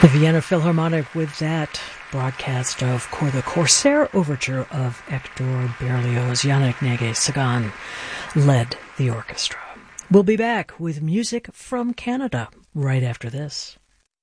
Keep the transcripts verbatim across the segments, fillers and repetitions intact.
The Vienna Philharmonic with that broadcast of the Corsair Overture of Hector Berlioz. Yannick Néguet-Séguin led the orchestra. We'll be back with music from Canada right after this.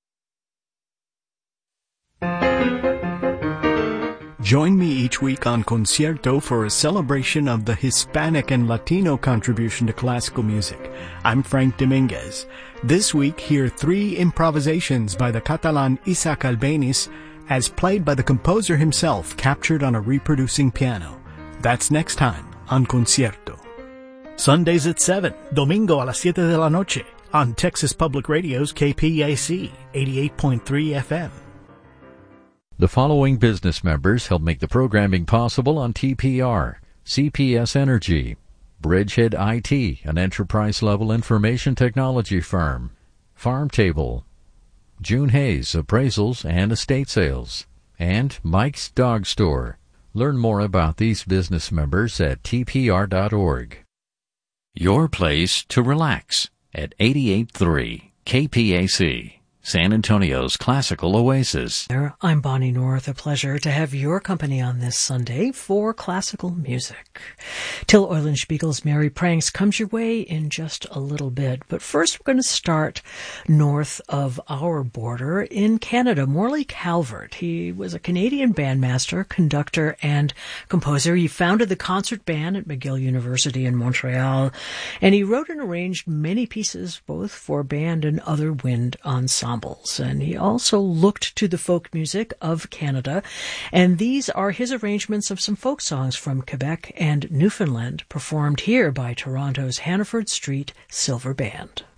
Join me each week on Concierto for a celebration of the Hispanic and Latino contribution to classical music. I'm Frank Dominguez. This week, hear three improvisations by the Catalan Isaac Albéniz, as played by the composer himself, captured on a reproducing piano. That's next time on Concierto. Sundays at seven, domingo a las siete de la noche, on Texas Public Radio's K P A C, eighty-eight point three F M. The following business members help make the programming possible on T P R: C P S Energy, Bridgehead I T, an enterprise-level information technology firm, FarmTable, June Hayes, Appraisals and Estate Sales, and Mike's Dog Store. Learn more about these business members at T P R dot org. Your place to relax at eighty-eight point three K P A C. San Antonio's classical oasis. I'm Bonnie North. A pleasure to have your company on this Sunday for classical music. Till Eulenspiegel's Merry Pranks comes your way in just a little bit. But first, we're going to start north of our border in Canada. Morley Calvert. He was a Canadian bandmaster, conductor, and composer. He founded the concert band at McGill University in Montreal, and he wrote and arranged many pieces both for band and other wind ensembles. And he also looked to the folk music of Canada, and these are his arrangements of some folk songs from Quebec and Newfoundland, performed here by Toronto's Hannaford Street Silver Band.